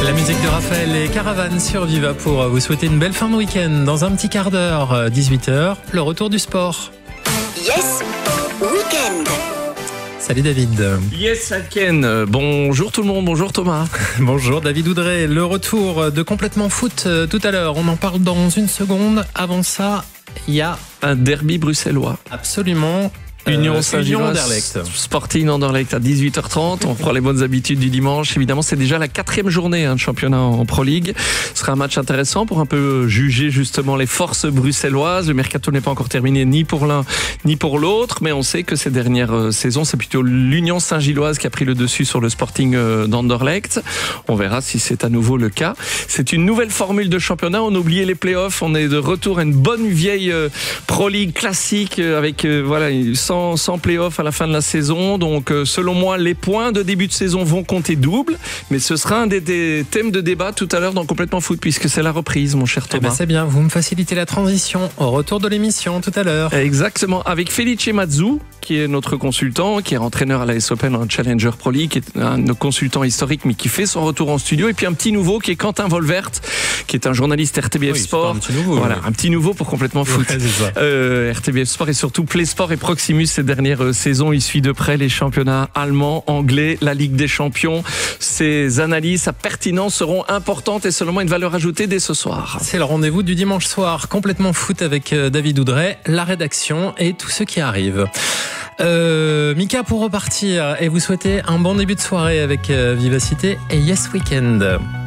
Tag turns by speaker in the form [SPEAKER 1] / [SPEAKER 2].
[SPEAKER 1] La musique de Raphaël et Caravane sur Viva pour vous souhaiter une belle fin de week-end. Dans un petit quart d'heure, 18h, le retour du sport.
[SPEAKER 2] Yes Weekend.
[SPEAKER 1] Salut David.
[SPEAKER 3] Yes Alken, bonjour tout le monde, bonjour Thomas.
[SPEAKER 1] Bonjour David Oudrey, le retour de Complètement Foot tout à l'heure. On en parle dans une seconde. Avant ça, il y a
[SPEAKER 3] Un derby bruxellois.
[SPEAKER 1] absolument
[SPEAKER 3] Union Saint-Gilloise,
[SPEAKER 1] Anderlecht.
[SPEAKER 3] Sporting Anderlecht à 18h30. On prend les bonnes habitudes du dimanche. Évidemment, c'est déjà la 4e journée de championnat en Pro League. Ce sera un match intéressant pour un peu juger justement les forces bruxelloises. Le mercato n'est pas encore terminé ni pour l'un ni pour l'autre, mais on sait que ces dernières saisons, c'est plutôt l'Union Saint-Gilloise qui a pris le dessus sur le Sporting d'Anderlecht. On verra si c'est à nouveau le cas. C'est une nouvelle formule de championnat. On a oublié les playoffs. On est de retour à une bonne vieille Pro League classique avec sans play-off à la fin de la saison. Donc selon moi, les points de début de saison vont compter double, mais ce sera un des thèmes de débat tout à l'heure dans Complètement Foot, puisque c'est la reprise, mon cher
[SPEAKER 1] Eh ben,
[SPEAKER 3] Thomas.
[SPEAKER 1] c'est bien, vous me facilitez la transition au retour de l'émission tout à l'heure.
[SPEAKER 3] Exactement, avec Felice Mazzu, qui est notre consultant, qui est entraîneur à l'AS Open en Challenger Pro League, qui est un de nos consultants historiques, mais qui fait son retour en studio. Et puis un petit nouveau qui est Quentin Volvert, qui est un journaliste RTBF
[SPEAKER 1] Oui,
[SPEAKER 3] Sport.
[SPEAKER 1] c'est pas un petit nouveau,
[SPEAKER 3] Voilà,
[SPEAKER 1] oui.
[SPEAKER 3] un petit nouveau pour Complètement Foot.
[SPEAKER 1] Ouais, c'est ça.
[SPEAKER 3] RTBF Sport et surtout Play Sport et Proximus ces dernières saisons. Il suit de près les championnats allemands, anglais, la Ligue des Champions. Ses analyses, sa pertinence seront importantes et seulement une valeur ajoutée dès ce soir.
[SPEAKER 1] C'est le rendez-vous du dimanche soir, Complètement Foot avec David Oudrey, la rédaction et tous ceux qui arrivent. Mika, pour repartir et vous souhaiter un bon début de soirée avec Vivacité et Yes Weekend.